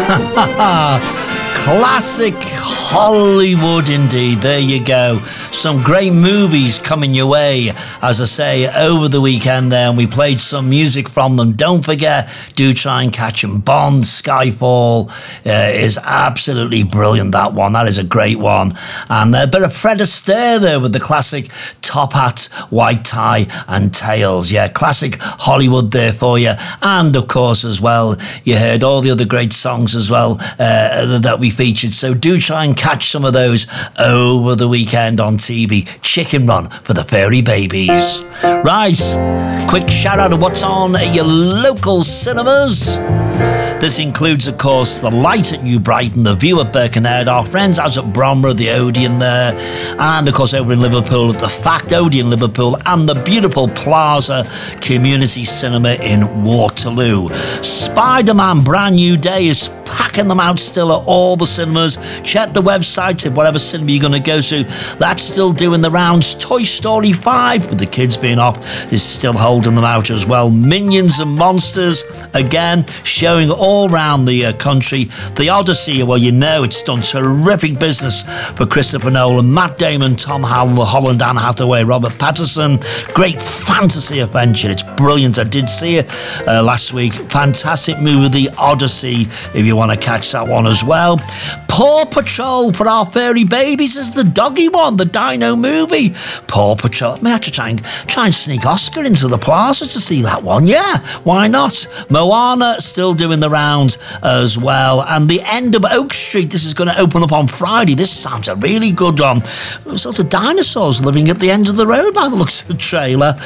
Classic Hollywood indeed. There you go. Some great movies coming your way, as I say, over the weekend there, and we played some music from them. Don't forget, do try and catch them. Bond, Skyfall is absolutely brilliant, that one. That is a great one. And a bit of Fred Astaire there with the classic top hat, white tie and tails. Yeah, classic Hollywood there for you. And of course as well, you heard all the other great songs as well that we featured. So do try and catch some of those over the weekend on TV. Chicken Run for the Fairy Babies. Right, quick shout out of what's on at your local cinemas. This includes, of course, the Light at New Brighton, the View at Birkenhead, our friends out at Bromera, the Odeon there, and of course over in Liverpool at the Fact Odeon Liverpool, and the beautiful Plaza Community Cinema in Waterloo. Spider-Man Brand New Day is packing them out still at all the cinemas. Check the website of whatever cinema you're going to go to. That's still doing the rounds. Toy Story 5, with the kids being off, is still holding them out as well. Minions and Monsters, again, showing all around the country. The Odyssey, well, you know it's done terrific business for Christopher Nolan, Matt Damon, Tom Holland, Anne Hathaway, Robert Pattinson. Great fantasy adventure. It's brilliant. I did see it last week. Fantastic movie, The Odyssey, if you want to catch that one as well. Paw Patrol for our fairy babies is the doggy one, the dino movie. Paw Patrol. I may have to try and sneak Oscar into the Plaza to see that one. Yeah, why not? Moana still doing the rounds as well. And the end of Oak Street, this is going to open up on Friday. This sounds a really good one. Sort of dinosaurs living at the end of the road by the looks of the trailer.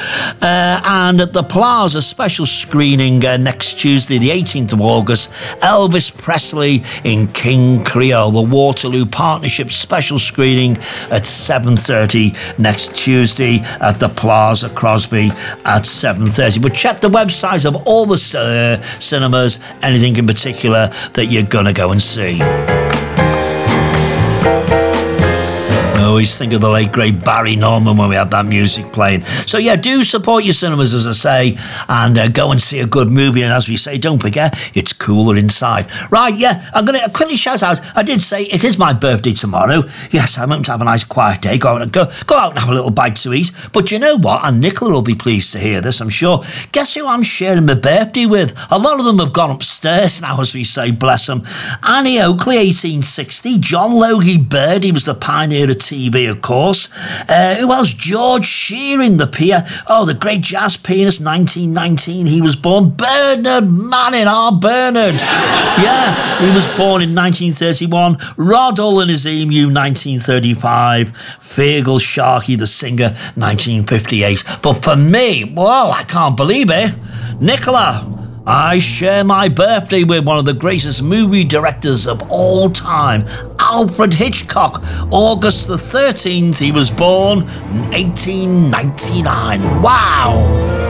And at the Plaza, special screening next Tuesday, the 18th of August, Elvis Presley in King Creole, the Waterloo Partnership special screening at 7:30 next Tuesday at the Plaza Crosby at 7:30. But check the websites of all the cinemas, anything in particular that you're going to go and see. I always think of the late great Barry Norman when we had that music playing. So yeah, do support your cinemas, as I say, and go and see a good movie. And as we say, don't forget, it's cooler inside. Right, yeah, I'm going to quickly shout out, I did say it is my birthday tomorrow. Yes, I'm hoping to have a nice quiet day, go out and have a little bite to eat. But you know what? And Nicola will be pleased to hear this, I'm sure. Guess who I'm sharing my birthday with? A lot of them have gone upstairs now, as we say, bless them. Annie Oakley, 1860. John Logie Bird, he was the pioneer of TV, of course. Who else? George Shearing, the the great jazz pianist, 1919, he was born. Bernard Manning, our Bernard. Yeah, he was born in 1931. Rod Hull and his Emu, 1935. Feargal Sharkey, the singer, 1958. But for me, whoa, I can't believe it. Nicola, I share my birthday with one of the greatest movie directors of all time, Alfred Hitchcock. August the 13th, he was born in 1899. Wow!